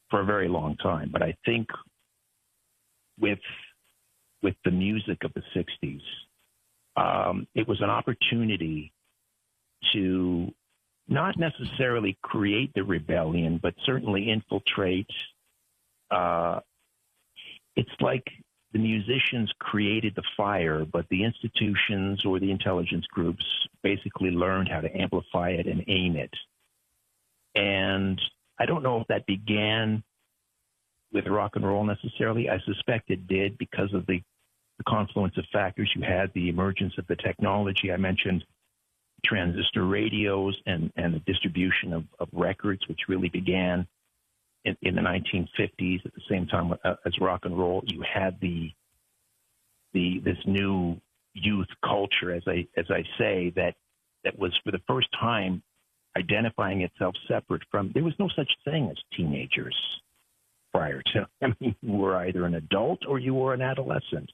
for a very long time. But I think with the music of the 60s, it was an opportunity to not necessarily create the rebellion, but certainly infiltrate. It's like the musicians created the fire, but the institutions or the intelligence groups basically learned how to amplify it and aim it. And I don't know if that began with rock and roll necessarily. I suspect it did because of the confluence of factors. You had the emergence of the technology. I mentioned transistor radios and the distribution of records, which really began in the 1950s. At the same time as rock and roll, you had this new youth culture, as I say, that was for the first time identifying itself separate from. There was no such thing as teenagers prior to. I mean, you were either an adult or you were an adolescent.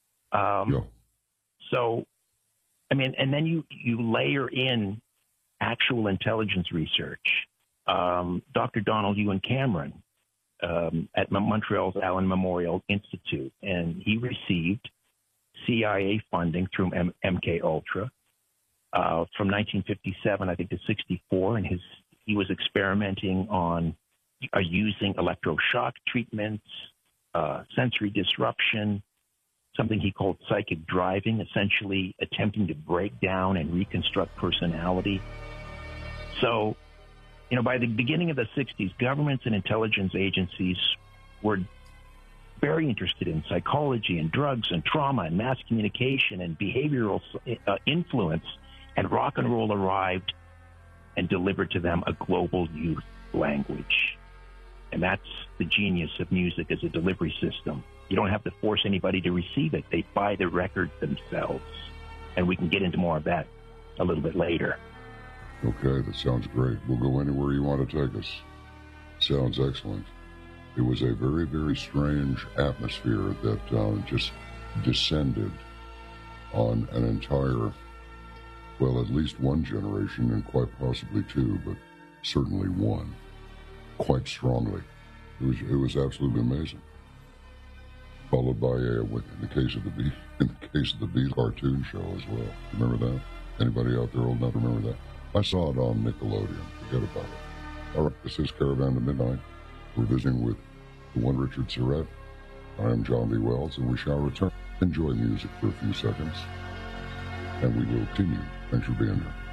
So, I mean, and then you layer in actual intelligence research. Dr. Donald Ewan Cameron at Montreal's Allen Memorial Institute, and he received CIA funding through MK Ultra from 1957, I think, to 64, and he was experimenting on using electroshock treatments, sensory disruption, something he called psychic driving, essentially attempting to break down and reconstruct personality. So, by the beginning of the 60s, governments and intelligence agencies were very interested in psychology and drugs and trauma and mass communication and behavioral influence, and rock and roll arrived and delivered to them a global youth language. And that's the genius of music as a delivery system. You don't have to force anybody to receive it. They buy the record themselves. And we can get into more of that a little bit later. Okay, that sounds great. We'll go anywhere you want to take us. Sounds excellent. It was a very, very strange atmosphere that just descended on an entire, well, at least one generation, and quite possibly two, but certainly one, quite strongly. It was absolutely amazing. Followed by in the case of the Beat cartoon show as well. Remember that? Anybody out there old enough to remember that? I saw it on Nickelodeon. Forget about it. All right, this is Caravan to Midnight. We're visiting with the one Richard Surrett. I am John B. Wells, and we shall return. Enjoy music for a few seconds, and we will continue. Thanks for being here.